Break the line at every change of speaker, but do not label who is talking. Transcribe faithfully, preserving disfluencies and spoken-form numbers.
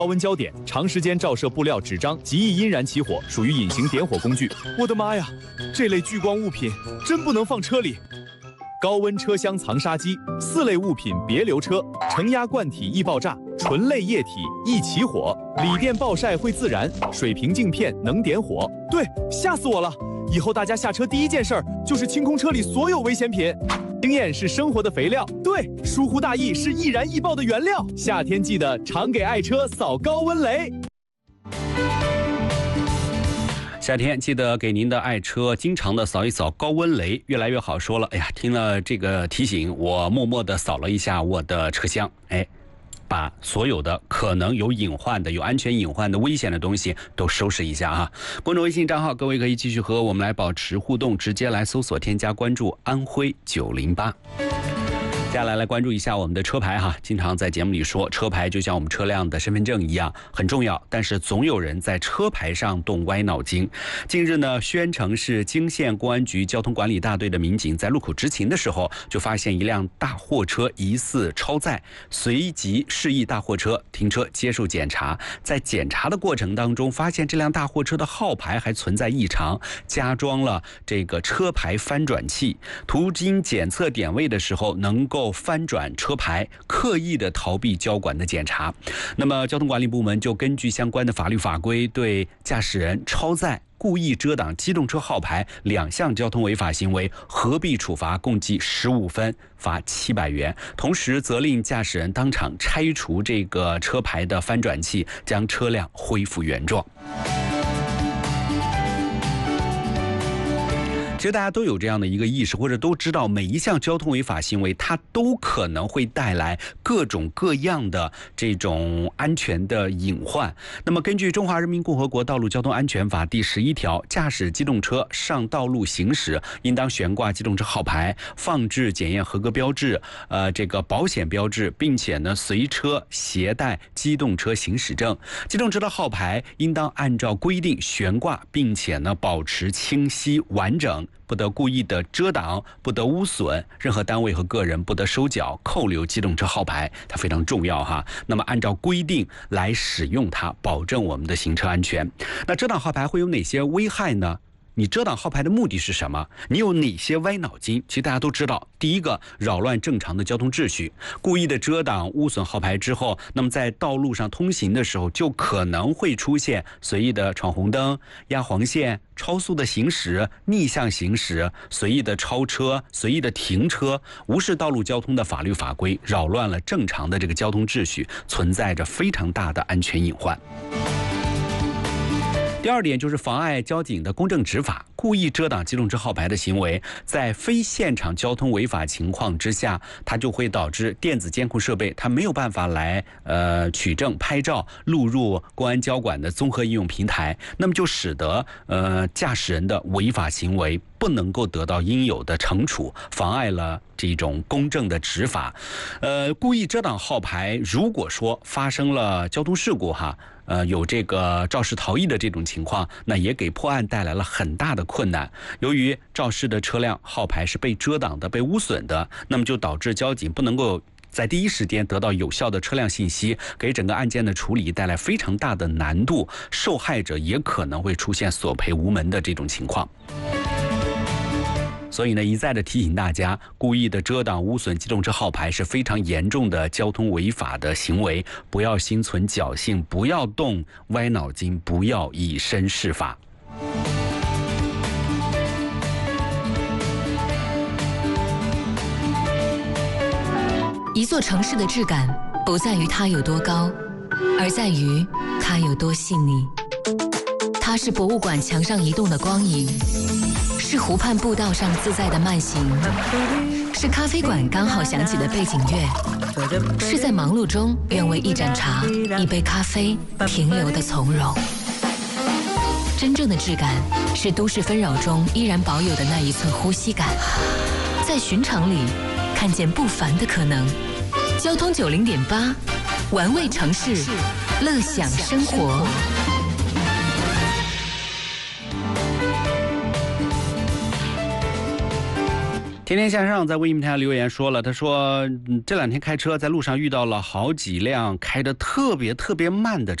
高温焦点长时间照射布料、纸张，极易因燃起火，属于隐形点火工具。我的妈呀，这类聚光物品真不能放车里。高温车厢藏杀机，四类物品别留车。承压罐体易爆炸，醇类液体易起火，锂电暴晒会自燃，水平镜片能点火。对，吓死我了！以后大家下车第一件事儿就是清空车里所有危险品。经验是生活的肥料，对，疏忽大意是易燃易爆的原料。夏天记得常给爱车扫高温雷。
夏天记得给您的爱车经常的扫一扫高温雷，越来越好说了。哎呀，听了这个提醒，我默默的扫了一下我的车厢，哎，把所有的可能有隐患的、有安全隐患的、危险的东西都收拾一下啊！公众微信账号，各位可以继续和我们来保持互动，直接来搜索添加关注安徽九零八。接下来来关注一下我们的车牌哈，经常在节目里说，车牌就像我们车辆的身份证一样很重要，但是总有人在车牌上动歪脑筋。近日呢，宣城市泾县公安局交通管理大队的民警在路口执勤的时候，就发现一辆大货车疑似超载，随即示意大货车停车接受检查。在检查的过程当中，发现这辆大货车的号牌还存在异常，加装了这个车牌翻转器，途经检测点位的时候能够翻转车牌，刻意的逃避交管的检查。那么交通管理部门就根据相关的法律法规，对驾驶人超载、故意遮挡机动车号牌两项交通违法行为合并处罚，共计十五分，罚七百元。同时责令驾驶人当场拆除这个车牌的翻转器，将车辆恢复原状。其实大家都有这样的一个意识，或者都知道每一项交通违法行为它都可能会带来各种各样的这种安全的隐患。那么根据《中华人民共和国道路交通安全法》第十一条，驾驶机动车上道路行驶应当悬挂机动车号牌，放置检验合格标志，呃这个保险标志，并且呢随车携带机动车行驶证。机动车的号牌应当按照规定悬挂，并且呢保持清晰完整，不得故意的遮挡，不得污损，任何单位和个人不得收缴、扣留机动车号牌，它非常重要哈。那么按照规定来使用它，保证我们的行车安全。那遮挡号牌会有哪些危害呢？你遮挡号牌的目的是什么？你有哪些歪脑筋？其实大家都知道，第一个，扰乱正常的交通秩序，故意的遮挡、污损号牌之后，那么在道路上通行的时候，就可能会出现随意的闯红灯、压黄线、超速的行驶、逆向行驶、随意的超车、随意的停车，无视道路交通的法律法规，扰乱了正常的这个交通秩序，存在着非常大的安全隐患。第二点就是妨碍交警的公正执法，故意遮挡机动车号牌的行为，在非现场交通违法情况之下，它就会导致电子监控设备它没有办法来呃取证、拍照、录入公安交管的综合应用平台，那么就使得呃驾驶人的违法行为不能够得到应有的惩处，妨碍了这种公正的执法。呃，故意遮挡号牌，如果说发生了交通事故哈。呃，有这个肇事逃逸的这种情况，那也给破案带来了很大的困难。由于肇事的车辆号牌是被遮挡的、被污损的，那么就导致交警不能够在第一时间得到有效的车辆信息，给整个案件的处理带来非常大的难度，受害者也可能会出现索赔无门的这种情况。所以呢，一再的提醒大家，故意的遮挡、污损机动车号牌是非常严重的交通违法的行为，不要心存侥幸，不要动歪脑筋，不要以身试法。
一座城市的质感不在于它有多高，而在于它有多细腻。它是博物馆墙上移动的光影，是湖畔步道上自在的慢行，是咖啡馆刚好响起的背景乐，是在忙碌中愿为一盏茶、一杯咖啡停留的从容。真正的质感是都市纷扰中依然保有的那一寸呼吸感，在寻常里看见不凡的可能。交通九零点八，玩味城市，乐享生活。
天天天向上在微信平台留言说了，他说、嗯、这两天开车在路上遇到了好几辆开得特别特别慢的车。